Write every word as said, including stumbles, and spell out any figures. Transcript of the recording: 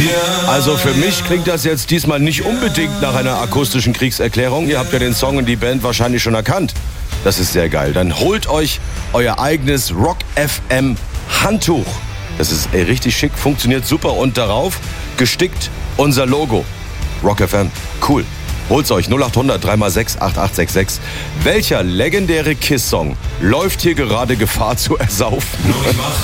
Also für mich klingt das jetzt diesmal nicht unbedingt nach einer akustischen Kriegserklärung. Ihr habt ja den Song und die Band wahrscheinlich schon erkannt. Das ist sehr geil. Dann holt euch euer eigenes Rock F M Handtuch. Das ist ey, richtig schick, funktioniert super. Und darauf gestickt unser Logo. Rock F M, cool. Holt's euch, null acht hundert drei mal sechs acht acht sechs sechs. Welcher legendäre Kiss-Song läuft hier gerade Gefahr zu ersaufen?